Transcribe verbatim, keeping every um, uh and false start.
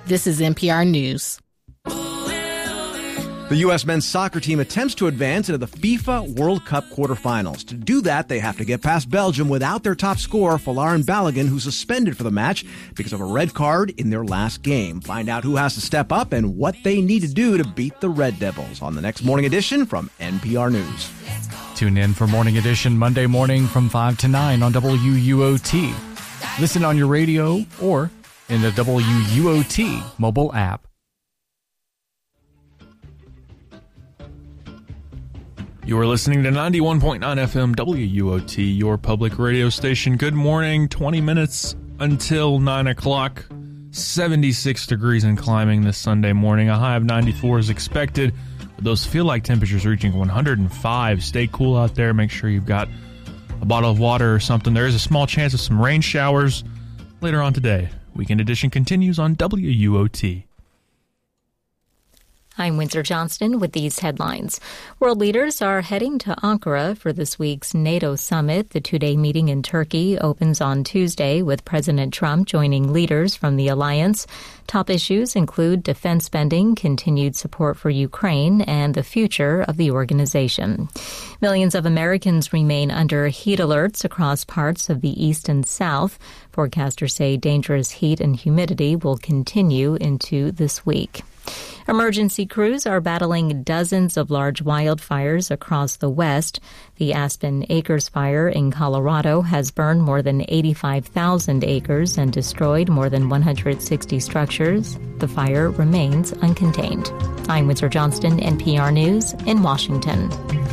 This is N P R News. The U S men's soccer team attempts to advance into the FIFA World Cup quarterfinals. To do that, they have to get past Belgium without their top scorer, Folarin Balogun, who's suspended for the match because of a red card in their last game. Find out who has to step up and what they need to do to beat the Red Devils on the next Morning Edition from N P R News. Tune in for Morning Edition Monday morning from five to nine on W U O T. Listen on your radio or in the W U O T mobile app. You are listening to ninety-one point nine F M W U O T, your public radio station. Good morning, twenty minutes until nine o'clock. seventy-six degrees and climbing this Sunday morning. A high of ninety-four is expected. Those feel-like temperatures reaching one hundred five. Stay cool out there. Make sure you've got a bottle of water or something. There is a small chance of some rain showers later on today. Weekend Edition continues on W U O T. I'm Windsor Johnston with these headlines. World leaders are heading to Ankara for this week's NATO summit. The two-day meeting in Turkey opens on Tuesday with President Trump joining leaders from the alliance. Top issues include defense spending, continued support for Ukraine, and the future of the organization. Millions of Americans remain under heat alerts across parts of the east and south. Forecasters say dangerous heat and humidity will continue into this week. Emergency crews are battling dozens of large wildfires across the West. The Aspen Acres fire in Colorado has burned more than eighty-five thousand acres and destroyed more than one hundred sixty structures. The fire remains uncontained. I'm Windsor Johnston, N P R News in Washington.